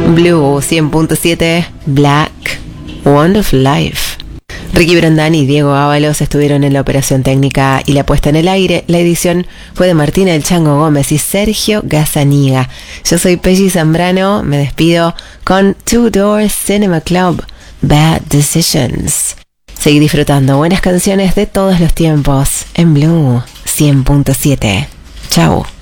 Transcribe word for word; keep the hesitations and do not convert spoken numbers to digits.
Blue cien punto siete, Black, Wonderful Life. Ricky Brandán y Diego Ábalos estuvieron en la operación técnica y la puesta en el aire. La edición fue de Martina El Chango Gómez y Sergio Gazzaniga. Yo soy Pelli Zambrano, me despido con Two Doors Cinema Club, Bad Decisions. Seguí disfrutando buenas canciones de todos los tiempos en Blue cien punto siete. Chau.